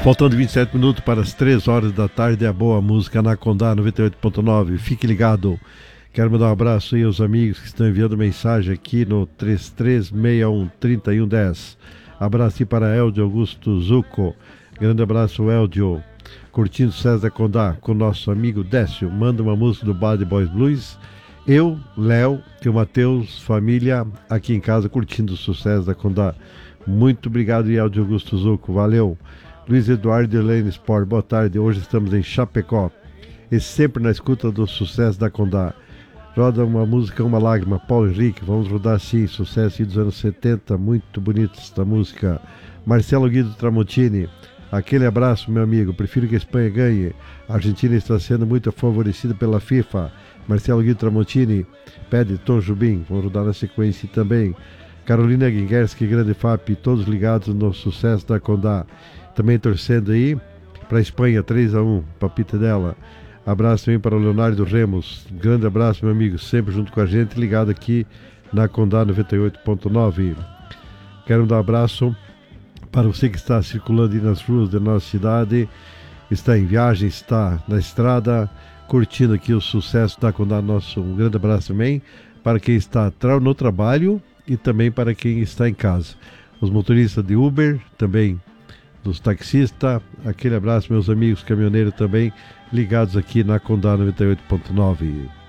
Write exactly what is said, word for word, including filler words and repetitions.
Faltando vinte e sete minutos para as três horas da tarde, a boa música na Condá noventa e oito ponto nove. Fique ligado. Quero mandar um abraço aí aos amigos que estão enviando mensagem aqui no três três seis um, três um um zero. Abraço aí para Eldio Augusto Zucco. Grande abraço, Eldio. Curtindo César Condá com nosso amigo Décio. Manda uma música do Bad Boys Blues. Eu, Léo e o Matheus, família, aqui em casa curtindo o sucesso da Condá. Muito obrigado, Eldio Augusto Zucco. Valeu. Luiz Eduardo Helene Sport, boa tarde. Hoje estamos em Chapecó e sempre na escuta do sucesso da Condá. Roda uma música, uma lágrima, Paulo Henrique. Vamos rodar sim, sucesso dos anos setenta, muito bonita esta música. Marcelo Guido Tramontini, aquele abraço, meu amigo. Prefiro que a Espanha ganhe. A Argentina está sendo muito favorecida pela FIFA. Marcelo Guido Tramontini pede Tom Jobim. Vamos rodar na sequência também. Carolina Guinguerski, grande F A P, todos ligados no sucesso da Condá. Também torcendo aí para a Espanha, três a um, papita dela. Abraço também para o Leonardo Remos. Grande abraço, meu amigo, sempre junto com a gente, ligado aqui na Condá noventa e oito ponto nove. Quero dar um abraço para você que está circulando aí nas ruas da nossa cidade, está em viagem, está na estrada, curtindo aqui o sucesso da Condá. Nosso um grande abraço também para quem está no trabalho e também para quem está em casa. Os motoristas de Uber também, dos taxistas, aquele abraço, meus amigos caminhoneiros também ligados aqui na Condá noventa e oito ponto nove.